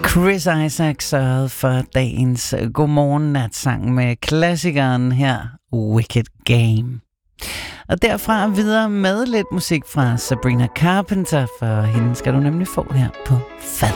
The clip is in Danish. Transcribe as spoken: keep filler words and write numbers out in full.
Chris Isaak sørgede for dagens Godmorgen Natsang med klassikeren her, Wicked Game. Og derfra videre med lidt musik fra Sabrina Carpenter, for hende skal du nemlig få her på Fad.